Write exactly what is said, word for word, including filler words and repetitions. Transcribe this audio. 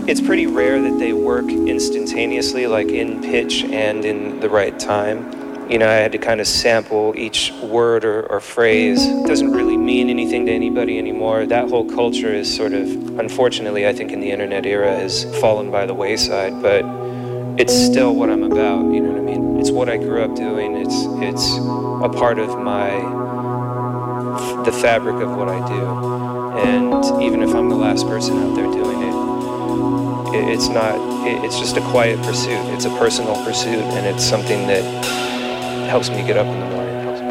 it's pretty rare that they work instantaneously, like in pitch and in the right time. You know, I had to kind of sample each word or, or phrase. It doesn't really mean anything to anybody anymore. That whole culture is sort of, unfortunately, I think in the internet era has fallen by the wayside, but it's still what I'm about, you know what I mean? It's what I grew up doing. It's it's a part of my, the fabric of what I do. And even if I'm the last person out there doing it, it it's not, it, it's just a quiet pursuit. It's a personal pursuit, and it's something that helps me get up in the morning.